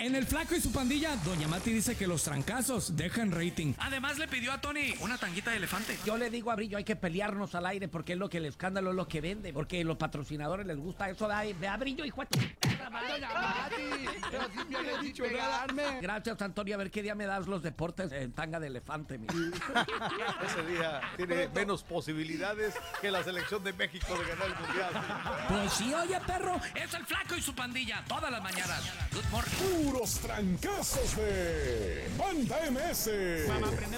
En el Flaco y su pandilla, Doña Mati dice que los trancazos dejan rating. Además le pidió a Tony una tanguita de elefante. Yo le digo a Brillo, hay que pelearnos al aire porque es lo que el escándalo es lo que vende, porque los patrocinadores les gusta eso. Ve a Brillo, hijo de tu perra madre. Doña Mati, pero si yo le he dicho pegarme. Gracias, Antonio. A ver qué día me das los deportes en tanga de elefante, mira. Ese día tiene menos posibilidades que la selección de México de ganar el mundial. Pues sí, oye, perro. Es el Flaco y su pandilla todas las mañanas. Good morning. Puros trancazos de Banda MS.